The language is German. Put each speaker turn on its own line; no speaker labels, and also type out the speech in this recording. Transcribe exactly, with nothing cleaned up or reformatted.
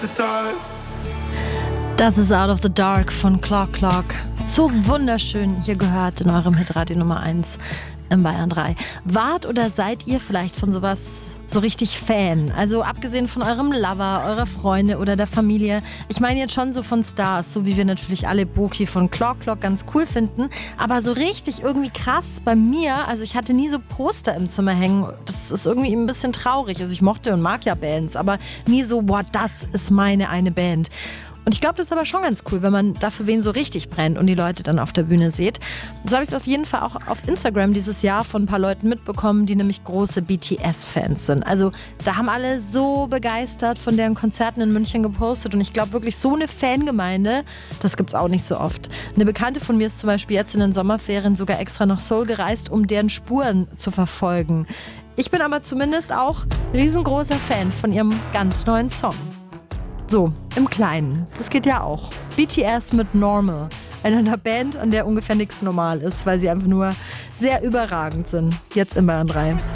Das ist Out of the Dark von Clock Clock. So wunderschön hier gehört in eurem Hitradio Nummer eins im Bayern drei. Wart oder seid ihr vielleicht von sowas so richtig Fan? Also abgesehen von eurem Lover, eurer Freunde oder der Familie. Ich meine jetzt schon so von Stars, so wie wir natürlich alle Boki von Clock Clock ganz cool finden. Aber so richtig irgendwie krass bei mir, also ich hatte nie so Poster im Zimmer hängen. Das ist irgendwie ein bisschen traurig. Also ich mochte und mag ja Bands, aber nie so, boah, das ist meine eine Band. Und ich glaube, das ist aber schon ganz cool, wenn man dafür wen so richtig brennt und die Leute dann auf der Bühne sieht. So habe ich es auf jeden Fall auch auf Instagram dieses Jahr von ein paar Leuten mitbekommen, die nämlich große B T S-Fans sind. Also da haben alle so begeistert von deren Konzerten in München gepostet und ich glaube wirklich so eine Fangemeinde, das gibt's auch nicht so oft. Eine Bekannte von mir ist zum Beispiel jetzt in den Sommerferien sogar extra nach Seoul gereist, um deren Spuren zu verfolgen. Ich bin aber zumindest auch riesengroßer Fan von ihrem ganz neuen Song. So, im Kleinen. Das geht ja auch. B T S mit Normal. Einer Band, an der ungefähr nichts normal ist, weil sie einfach nur sehr überragend sind. Jetzt in Bayern drei.